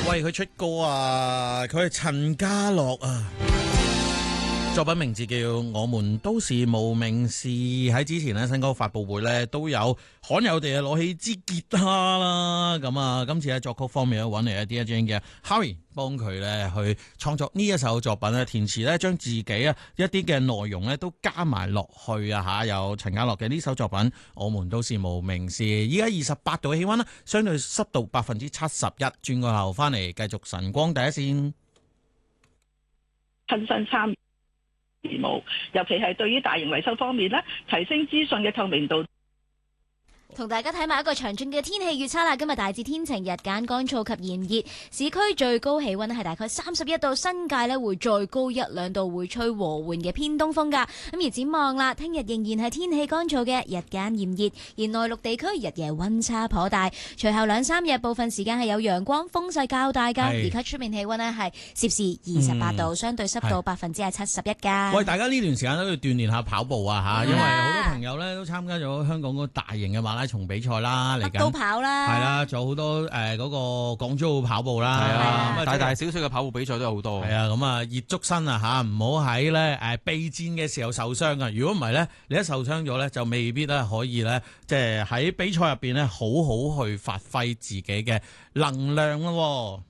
喂，佢出歌啊，佢係陳家樂啊。作品名字叫《我們都是無名氏》，喺之前咧新歌發佈會咧都有罕有地攞起支吉他啦，咁啊今次喺作曲方面咧揾嚟一啲嘅 Harry 幫佢咧去創作呢一首作品咧，填詞咧將自己啊一啲嘅內容咧都加埋落去啊吓，有陳家樂嘅呢首作品《我們都是無名氏》，依家28度嘅氣溫啦，相對濕度71%，轉個後翻嚟繼續晨光第一線， 親身參與業務，尤其係對於大型維修方面咧，提升資訊嘅透明度。 同大家睇埋一個詳盡嘅天氣預測啦。今日大致天晴，日間乾燥及炎熱，市區最高氣溫係大概31度，新界咧會再高1-2度，會吹和緩嘅偏東風噶。咁而展望啦，聽日仍然係天氣乾燥嘅，日間炎熱，而內陸地區日夜溫差頗大。隨後2-3日部分時間係有陽光，風勢較大噶。而家出面氣溫呢係攝氏28度，相對濕度71%噶。 喂，大家呢段時間都要鍛煉下跑步啊吓，因為好多朋友咧都參加咗香港嗰個大型嘅馬拉松比賽啦，嚟緊都跑啦， 係啦，仲有好多嗰個港珠澳跑步啦， 係啊，大大小小小嘅跑步比賽都有好多。 係啊，咁啊熱足身啊吓，唔好喺咧備戰嘅時候受傷啊！如果唔係咧，你一受傷咗咧，就未必咧可以咧，即係喺比賽入邊咧好好去發揮自己嘅能量咯。